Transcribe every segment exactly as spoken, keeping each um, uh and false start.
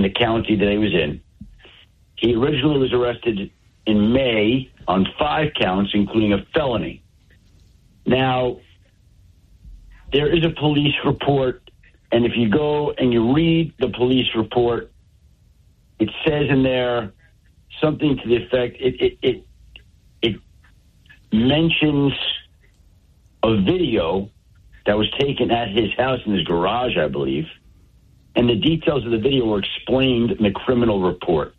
in the county that he was in. He originally was arrested in May on five counts, including a felony. Now, there is a police report, and if you go and you read the police report, it says in there something to the effect, it it it, it mentions a video that was taken at his house in his garage, I believe, and the details of the video were explained in the criminal report.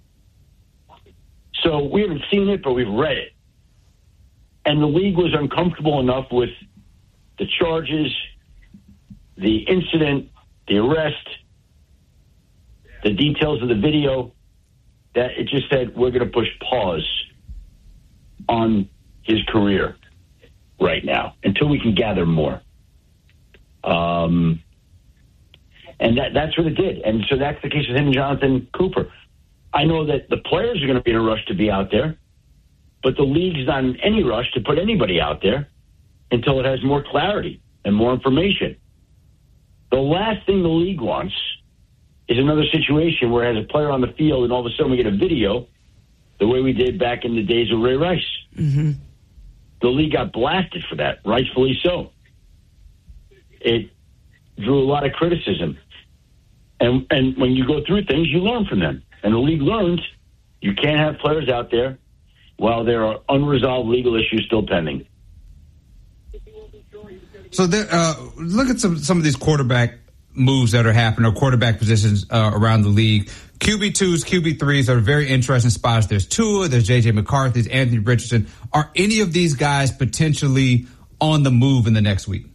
So we haven't seen it, but we've read it. And the league was uncomfortable enough with the charges, the incident, the arrest, the details of the video, that it just said, we're going to push pause on his career right now until we can gather more. Um, and that, that's what it did. And so that's the case with him and Jonathan Cooper. I know that the players are going to be in a rush to be out there, but the league's not in any rush to put anybody out there until it has more clarity and more information. The last thing the league wants is another situation where it has a player on the field and all of a sudden we get a video the way we did back in the days of Ray Rice. Mm-hmm. The league got blasted for that, rightfully so. It drew a lot of criticism. And and when you go through things, you learn from them. And the league learned you can't have players out there while there are unresolved legal issues still pending. So there, uh, look at some some of these quarterback moves that are happening, or quarterback positions uh, around the league. Q B twos, Q B threes are very interesting spots. There's Tua, there's J J McCarthy, there's Anthony Richardson. Are any of these guys potentially on the move in the next week?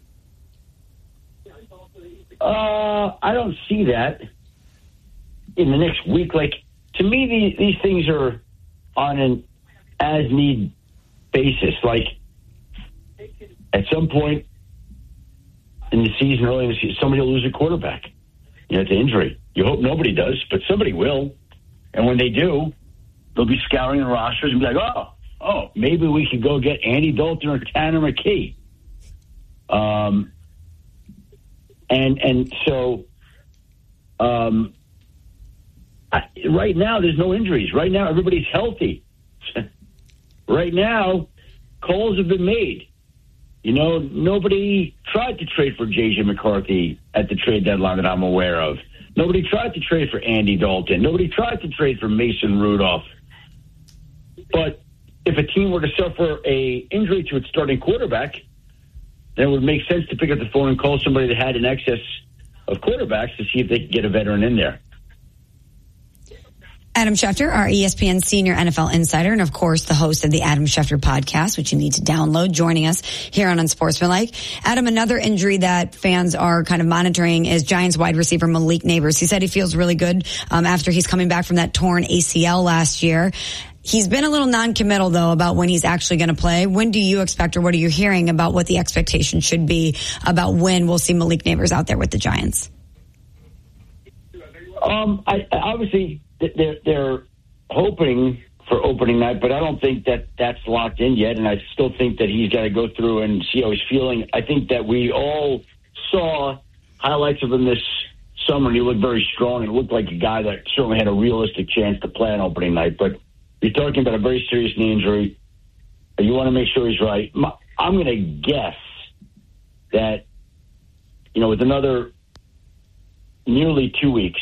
Uh, I don't see that in the next week. Like, to me, these, these things are on an as-need basis. Like, at some point in the season, early in the season, somebody will lose a quarterback. You know, it's an injury. You hope nobody does, but somebody will. And when they do, they'll be scouring the rosters and be like, oh, oh, maybe we could go get Andy Dalton or Tanner McKee. Um, and and so um, I, right now there's no injuries. Right now everybody's healthy. Right now, calls have been made. You know, nobody tried to trade for J J McCarthy at the trade deadline that I'm aware of. Nobody tried to trade for Andy Dalton. Nobody tried to trade for Mason Rudolph. But if a team were to suffer a injury to its starting quarterback, then it would make sense to pick up the phone and call somebody that had an excess of quarterbacks to see if they could get a veteran in there. Adam Schefter, our E S P N senior N F L insider, and of course the host of the Adam Schefter podcast, which you need to download, joining us here on Unsportsmanlike. Adam, another injury that fans are kind of monitoring is Giants wide receiver Malik Nabers. He said he feels really good um, after he's coming back from that torn A C L last year. He's been a little non-committal, though, about when he's actually going to play. When do you expect, or what are you hearing about what the expectation should be about when we'll see Malik Nabers out there with the Giants? Um, I, obviously, they're, they're hoping for opening night, but I don't think that that's locked in yet, and I still think that he's got to go through and see how he's feeling. I think that we all saw highlights of him this summer, and he looked very strong, and looked like a guy that certainly had a realistic chance to play on opening night, but you're talking about a very serious knee injury. You want to make sure he's right. I'm going to guess that, you know, with another nearly two weeks,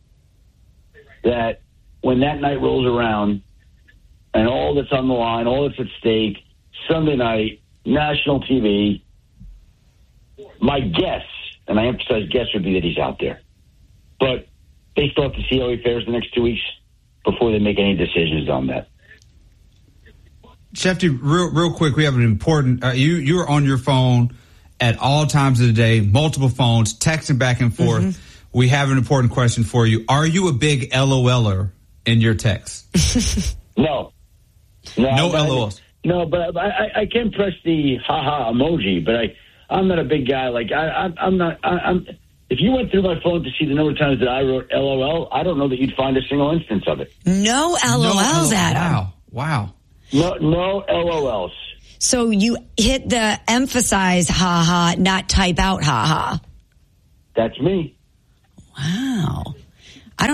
that when that night rolls around and all that's on the line, all that's at stake, Sunday night, national T V, my guess, and I emphasize guess, would be that he's out there. But they still have to see how he fares the next two weeks before they make any decisions on that. Shefty, real real quick, we have an important, uh, you, you're on your phone at all times of the day, multiple phones, texting back and forth. Mm-hmm. We have an important question for you. Are you a big LOLer in your text? No. No, no L O Ls. No, but I, I can press the ha-ha emoji, but I, I'm not a big guy. Like, I, I, I'm not, I, I'm, if you went through my phone to see the number of times that I wrote L O L, I don't know that you'd find a single instance of it. No L O Ls, no, Adam. Wow. Wow. No, no L O Ls. So you hit the emphasize ha-ha, not type out ha-ha. That's me. Wow. I don't...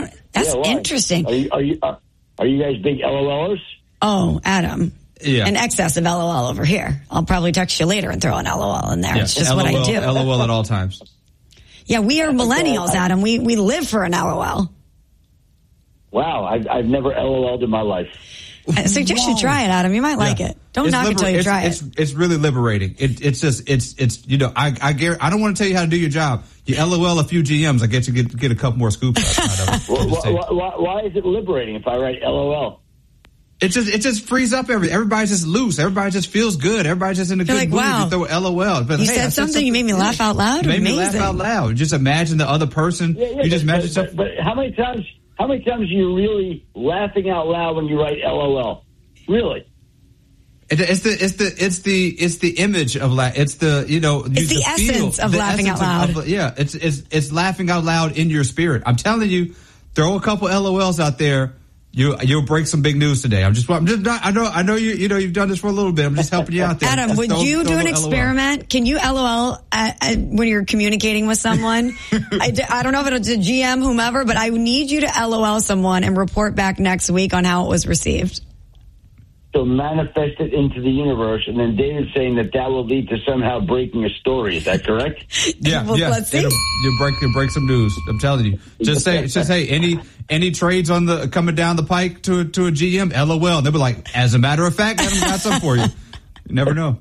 That's yeah, interesting. Are you, are you are, are you guys big LOLers? Oh, Adam. Yeah. An excess of LOL over here. I'll probably text you later and throw an LOL in there. Yeah. It's just L O L, what I do. LOL at all times. Yeah, we are millennials, Adam. We we live for an LOL. Wow, I've, I've never LOL'd in my life. I suggest you try it, Adam. You might like Yeah. it. Don't It's knock liber- it till you it's, try it's, it. It's really liberating. It, it's just, it's, it's, you know, I, I guarantee, I don't want to tell you how to do your job. You LOL a few G Ms, I get you get, get a couple more scoops out of it. Why, why, why, why is it liberating if I write LOL? It just, it just frees up everything. Everybody's just loose. Everybody just feels good. Everybody's just in a You're good like, mood. wow. You throw LOL. But, You hey, said I something, you made me laugh out loud? You made me laugh Amazing. out loud. Just imagine the other person. Yeah, yeah, you just but, imagine but, yourself. but, but how many times? How many times are you really laughing out loud when you write LOL? Really? It, it's the it's the it's the it's the image of la- it's the you know you, It's the essence feel, of the laughing essence out of- loud. of- yeah, it's it's it's laughing out loud in your spirit. I'm telling you, throw a couple LOLs out there. You you'll break some big news today. I'm just I'm just not, I know I know you you know you've done this for a little bit. I'm just helping you out there. Adam, Just would throw- you throw do a an little LOL. experiment? Can you LOL at, at, when you're communicating with someone? I, d- I don't know if it's a G M, whomever, but I need you to LOL someone and report back next week on how it was received. So manifest it into the universe, and then David's saying that that will lead to somehow breaking a story. Is that correct? Yeah, Well, yeah. let's see. It'll- You break you break some news. I'm telling you. Just say just say any any trades on the coming down the pike to a, to a G M. LOL. They'll be like, as a matter of fact, Adam got something for you. You never know.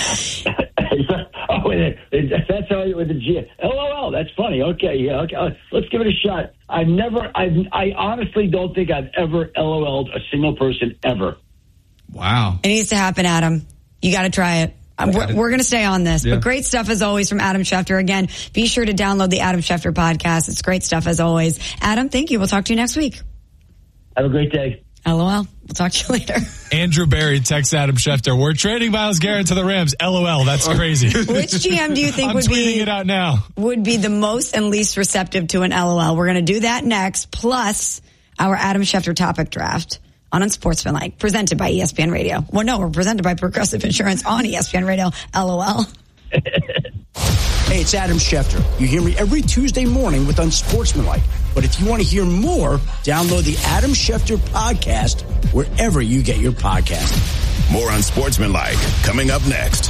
Oh, wait, that's how it with the G. LOL. That's funny. Okay, yeah. Okay, uh, let's give it a shot. I've never. I've. I honestly don't think I've ever LOL'd a single person ever. Wow. It needs to happen, Adam. You got to try it. Um, We're, we're going to stay on this. Yeah. But great stuff as always from Adam Schefter. Again, be sure to download the Adam Schefter podcast. It's great stuff as always. Adam, thank you. We'll talk to you next week. Have a great day. LOL. We'll talk to you later. Andrew Barry texts Adam Schefter, we're trading Myles Garrett to the Rams. LOL. That's crazy. Which G M do you think I'm would tweeting be it out now. would be the most and least receptive to an LOL? We're going to do that next, plus our Adam Schefter topic draft on Unsportsmanlike, presented by E S P N Radio. Well, no, we're presented by Progressive Insurance on E S P N Radio. LOL. Hey, it's Adam Schefter. You hear me every Tuesday morning with Unsportsmanlike. But if you want to hear more, download the Adam Schefter podcast wherever you get your podcast. More Unsportsmanlike coming up next.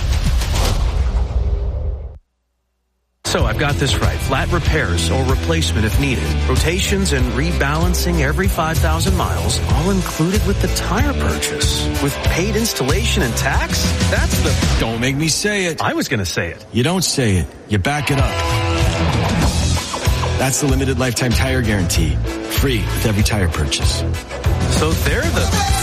So I've got this right. Flat repairs or replacement if needed. Rotations and rebalancing every five thousand miles, all included with the tire purchase. With paid installation and tax? That's the... Don't make me say it. I was going to say it. You don't say it. You back it up. That's the limited lifetime tire guarantee. Free with every tire purchase. So they're the...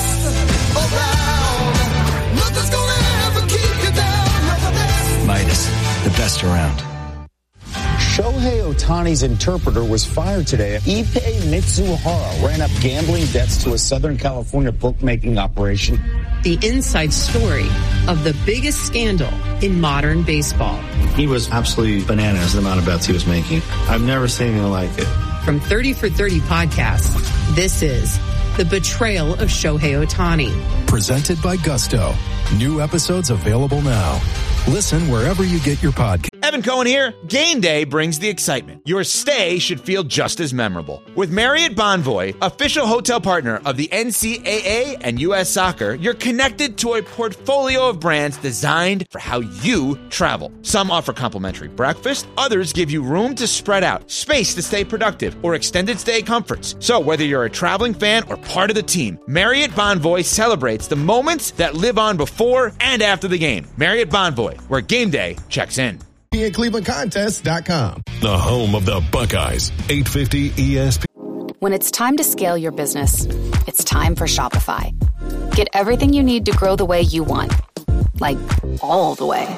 Midas, the best around. Shohei Ohtani's interpreter was fired today. Ippei Mitsuhara ran up gambling debts to a Southern California bookmaking operation. The inside story of the biggest scandal in modern baseball. He was absolutely bananas, the amount of bets he was making. I've never seen anything like it. From thirty for thirty podcasts, this is The Betrayal of Shohei Ohtani. Presented by Gusto. New episodes available now. Listen wherever you get your podcast. Evan Cohen here. Game day brings the excitement. Your stay should feel just as memorable. With Marriott Bonvoy, official hotel partner of the N C double A and U S Soccer, you're connected to a portfolio of brands designed for how you travel. Some offer complimentary breakfast, others give you room to spread out, space to stay productive, or extended stay comforts. So whether you're a traveling fan or part of the team, Marriott Bonvoy celebrates the moments that live on before and after the game. Marriott Bonvoy, where game day checks in. Cleveland Contest dot com. The home of the Buckeyes. eight fifty E S P. When it's time to scale your business, it's time for Shopify. Get everything you need to grow the way you want. Like, all the way.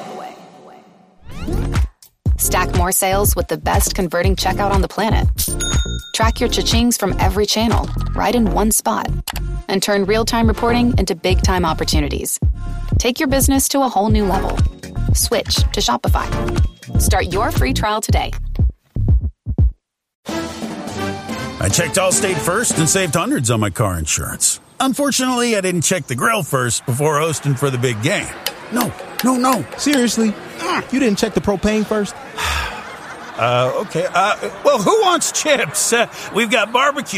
Stack more sales with the best converting checkout on the planet. Track your cha-chings from every channel, right in one spot. And turn real-time reporting into big-time opportunities. Take your business to a whole new level. Switch to Shopify. Start your free trial today. I checked Allstate first and saved hundreds on my car insurance. Unfortunately, I didn't check the grill first before hosting for the big game. No, no, no. Seriously? You didn't check the propane first? Uh, okay. Uh, well, who wants chips? Uh, we've got barbecue.